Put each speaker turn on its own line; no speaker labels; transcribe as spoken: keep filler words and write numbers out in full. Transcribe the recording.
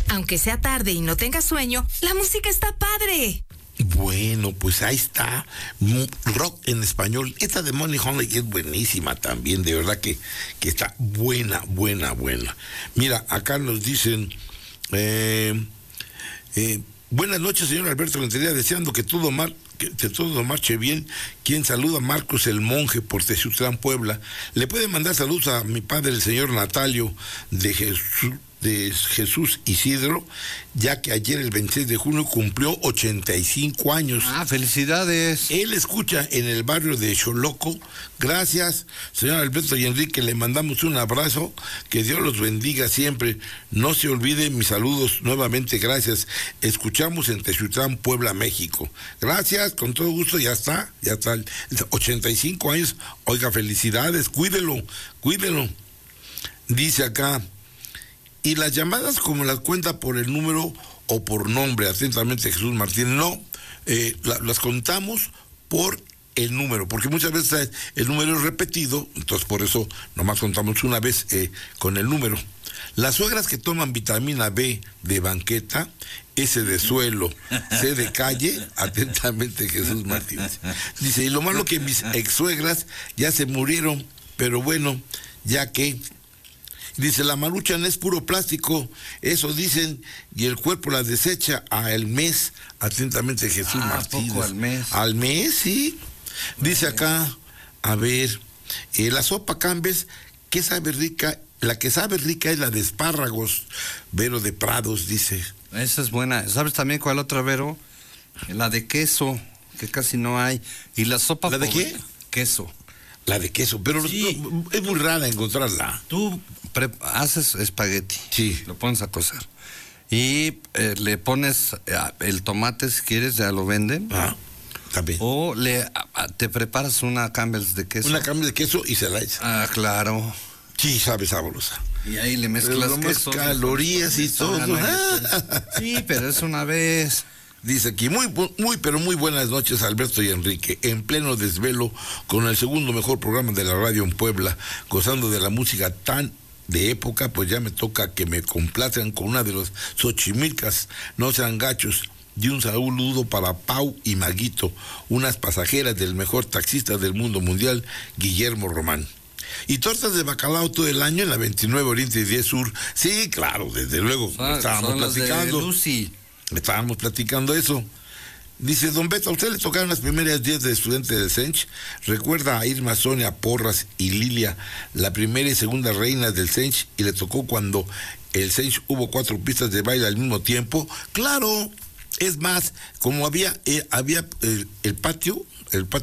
Aunque sea tarde y no tengas sueño, la música está padre.
Bueno, pues ahí está, rock en español. Esta de Money Honey es buenísima también, de verdad que, que está buena, buena, buena. Mira, acá nos dicen, eh, eh, buenas noches, señor Alberto Rentería, deseando que todo mar, que, que todo marche bien. Quien saluda a Marcos el Monje por Texutlán, Puebla. Le puede mandar saludos a mi padre, el señor Natalio de Jesús. de Jesús Isidro, ya que ayer el veintiséis de junio cumplió ochenta y cinco años.
Ah, felicidades.
Él escucha en el barrio de Xoloco. Gracias, señor Alberto y Enrique, le mandamos un abrazo, que Dios los bendiga siempre. No se olviden mis saludos nuevamente, gracias. Escuchamos en Texutlán, Puebla, México. Gracias, con todo gusto, ya está, ya está. ochenta y cinco años, oiga, felicidades, cuídelo, cuídelo. Dice acá, y las llamadas como las cuenta por el número o por nombre, atentamente Jesús Martín, no, eh, la, las contamos por el número, porque muchas veces el número es repetido, entonces por eso nomás contamos una vez eh, con el número. Las suegras que toman vitamina B de banqueta, S de suelo, C de calle, atentamente Jesús Martínez. Dice, y lo malo que mis ex suegras ya se murieron, pero bueno, ya que... Dice, la Maruchan es puro plástico, eso dicen, y el cuerpo la desecha al mes, atentamente Jesús ah, Martínez.
¿Poco al mes?
Al mes, sí. Dice acá, a ver, eh, la sopa Cambes, ¿qué sabe rica? La que sabe rica es la de espárragos, Vero de Prados, dice.
Esa es buena. ¿Sabes también cuál otra, Vero? La de queso, que casi no hay. Y la sopa...
¿La de qué?
Queso.
La de queso, pero sí. no, es muy rara encontrarla.
Tú pre- haces espagueti,
sí.
Lo pones a cocer y eh, le pones eh, el tomate, si quieres, ya lo venden.
Ah, también.
O le, a, te preparas una Campbell's de queso.
Una Campbell's de queso y se la echa.
Ah, claro.
Sí, sabe sabrosa.
Y ahí le mezclas queso.
Calorías y todo.
Sí, pero es una vez...
Dice aquí, muy, muy, pero muy buenas noches, Alberto y Enrique, en pleno desvelo, con el segundo mejor programa de la radio en Puebla, gozando de la música tan de época, pues ya me toca que me complazcan con una de los Xochimilcas, no sean gachos, y un saludo para Pau y Maguito, unas pasajeras del mejor taxista del mundo mundial, Guillermo Román. Y tortas de bacalao todo el año en la veintinueve Oriente y diez Sur, sí, claro, desde luego,
son,
estábamos
son
platicando.
De Lucy.
Estábamos platicando eso. Dice, don Beto, ¿a usted le tocaron las primeras diez de estudiante del Sench? ¿Recuerda a Irma, Sonia, Porras y Lilia, la primera y segunda reina del Sench, y le tocó cuando el Sench hubo cuatro pistas de baile al mismo tiempo? Claro, es más, como había, eh, había eh, el patio, el patio